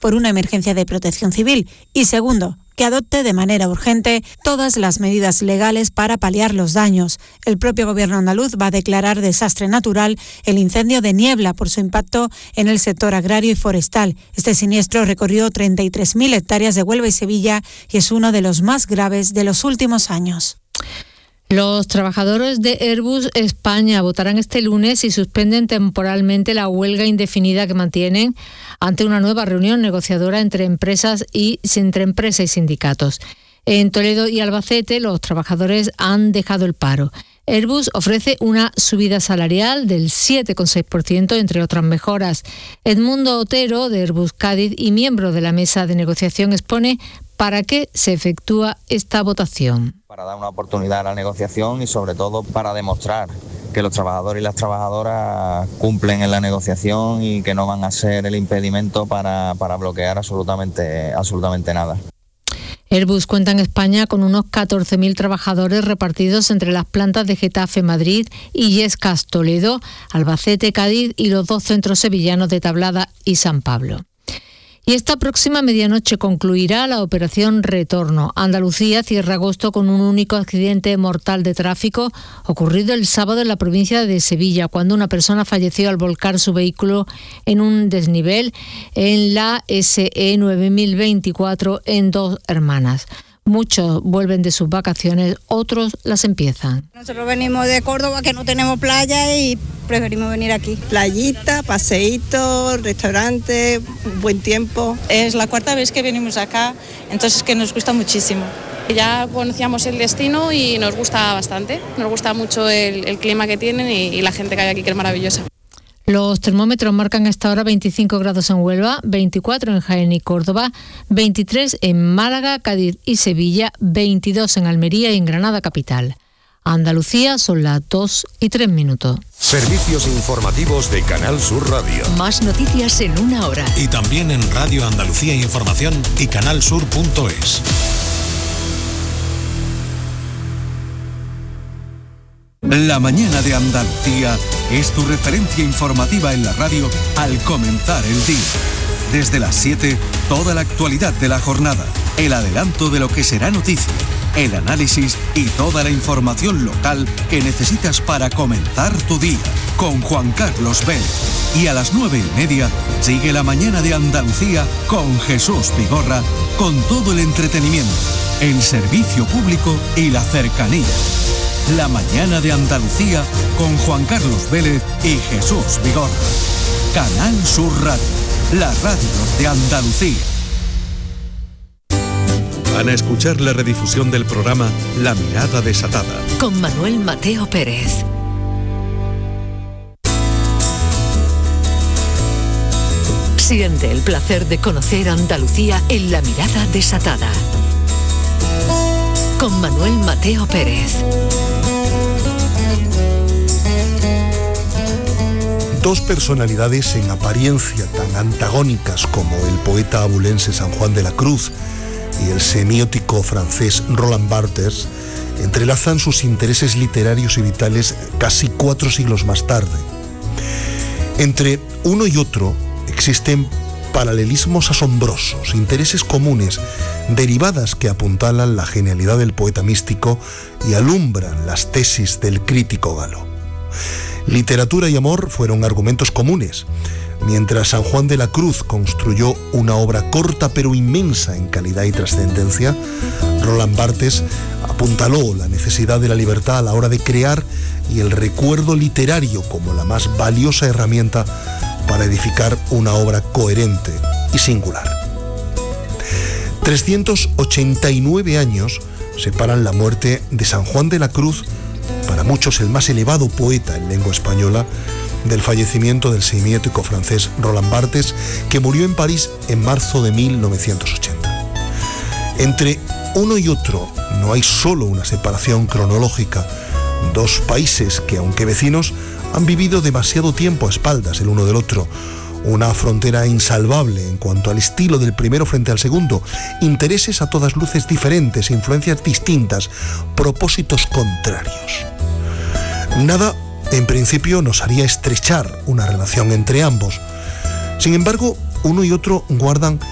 por una emergencia de protección civil. Y segundo, que adopte de manera urgente todas las medidas legales para paliar los daños. El propio gobierno andaluz va a declarar desastre natural el incendio de Niebla por su impacto en el sector agrario y forestal. Este siniestro recorrió 33.000 hectáreas de Huelva y Sevilla y es uno de los más graves de los últimos años. Los trabajadores de Airbus España votarán este lunes y suspenden temporalmente la huelga indefinida que mantienen ante una nueva reunión negociadora entre empresa y sindicatos. En Toledo y Albacete, los trabajadores han dejado el paro. Airbus ofrece una subida salarial del 7,6%, entre otras mejoras. Edmundo Otero, de Airbus Cádiz y miembro de la mesa de negociación, expone para qué se efectúa esta votación. Para dar una oportunidad a la negociación y sobre todo para demostrar que los trabajadores y las trabajadoras cumplen en la negociación y que no van a ser el impedimento para bloquear absolutamente nada. Airbus cuenta en España con unos 14.000 trabajadores repartidos entre las plantas de Getafe, Madrid y Illescas, Toledo, Albacete, Cádiz y los 2 centros sevillanos de Tablada y San Pablo. Y esta próxima medianoche concluirá la operación Retorno. Andalucía cierra agosto con un único accidente mortal de tráfico ocurrido el sábado en la provincia de Sevilla, cuando una persona falleció al volcar su vehículo en un desnivel en la SE 9024 en Dos Hermanas. Muchos vuelven de sus vacaciones, otros las empiezan. Nosotros venimos de Córdoba, que no tenemos playa, y preferimos venir aquí. Playita, paseíto, restaurante, buen tiempo. Es la 4ª vez que venimos acá, entonces que nos gusta muchísimo. Ya conocíamos el destino y nos gusta bastante. Nos gusta mucho el clima que tienen y la gente que hay aquí, que es maravillosa. Los termómetros marcan hasta ahora 25 grados en Huelva, 24 en Jaén y Córdoba, 23 en Málaga, Cádiz y Sevilla, 22 en Almería y en Granada capital. Andalucía son las 2:03. Servicios informativos de Canal Sur Radio. Más noticias en una hora. Y también en Radio Andalucía Información y canalsur.es. La mañana de Andalucía es tu referencia informativa en la radio al comenzar el día. Desde las 7, toda la actualidad de la jornada, el adelanto de lo que será noticia, el análisis y toda la información local que necesitas para comenzar tu día, con Juan Carlos Vélez. Y a las 9:30 sigue la mañana de Andalucía con Jesús Vigorra, con todo el entretenimiento, el servicio público y la cercanía. La mañana de Andalucía con Juan Carlos Vélez y Jesús Vigorra. Canal Sur Radio, la radio de Andalucía. Van a escuchar la redifusión del programa La Mirada Desatada con Manuel Mateo Pérez. Siente el placer de conocer Andalucía en La Mirada Desatada con Manuel Mateo Pérez. Dos personalidades en apariencia tan antagónicas como el poeta abulense San Juan de la Cruz y el semiótico francés Roland Barthes entrelazan sus intereses literarios y vitales casi 4 siglos más tarde. Entre uno y otro existen paralelismos asombrosos, intereses comunes, derivadas que apuntalan la genialidad del poeta místico y alumbran las tesis del crítico galo. Literatura y amor fueron argumentos comunes. Mientras San Juan de la Cruz construyó una obra corta pero inmensa en calidad y trascendencia, Roland Barthes apuntaló la necesidad de la libertad a la hora de crear y el recuerdo literario como la más valiosa herramienta para edificar una obra coherente y singular. 389 años separan la muerte de San Juan de la Cruz, para muchos el más elevado poeta en lengua española, del fallecimiento del semiótico francés Roland Barthes, que murió en París en marzo de 1980. Entre uno y otro no hay solo una separación cronológica, dos países que, aunque vecinos, han vivido demasiado tiempo a espaldas el uno del otro, una frontera insalvable en cuanto al estilo del primero frente al segundo, intereses a todas luces diferentes, influencias distintas, propósitos contrarios. Nada, en principio, nos haría estrechar una relación entre ambos. Sin embargo, uno y otro guardan